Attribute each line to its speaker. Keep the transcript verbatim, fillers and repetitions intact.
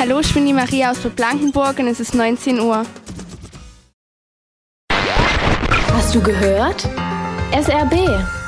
Speaker 1: Hallo, ich bin die Maria aus Bad Blankenburg und es ist neunzehn Uhr.
Speaker 2: Hast du gehört? S R B